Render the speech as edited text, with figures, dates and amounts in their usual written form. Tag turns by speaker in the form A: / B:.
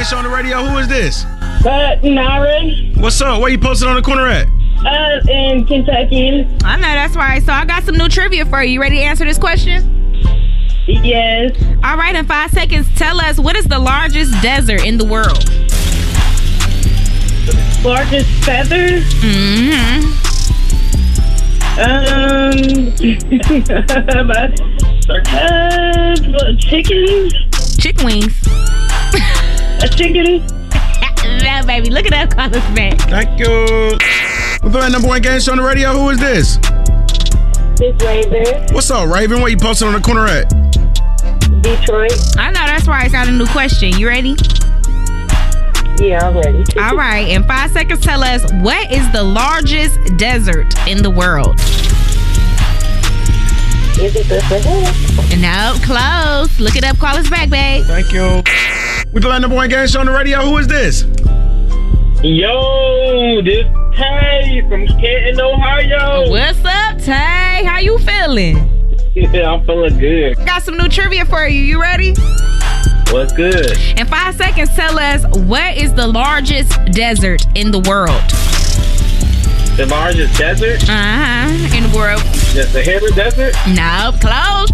A: show on the radio. Who is this?
B: Nara.
A: What's up? Where you posted on the corner at?
B: In Kentucky.
C: I know that's right. So I got some new trivia for you. You ready to answer this question?
B: Yes.
C: All right, in 5 seconds, tell us what is the largest desert in the world?
B: Largest feather? Chicken?
C: Chicken wings.
B: A chicken?
C: No, baby. Look it up. Call us back.
A: Thank you. We're playing number one game show on the radio. Who is this?
B: It's Raven.
A: What's up, Raven? Where you posted on the corner at?
B: Detroit.
C: I know that's right. It's got a new question. You ready?
B: Yeah, I'm ready.
C: All right. In 5 seconds, tell us what is the largest desert in the world?
B: Is it the Sahara?
C: No, close. Look it up. Call us back, babe.
A: Thank you. We playing number one game show on the radio. Who is this?
D: Yo, this Tay from Canton, Ohio.
C: What's up, Tay? How you feeling?
D: Yeah, I'm feeling good.
C: Got some new trivia for you. You ready?
D: What's good?
C: In 5 seconds, tell us what is the largest desert in the world?
D: The largest desert?
C: In the world.
D: The Sahara Desert?
C: No, close.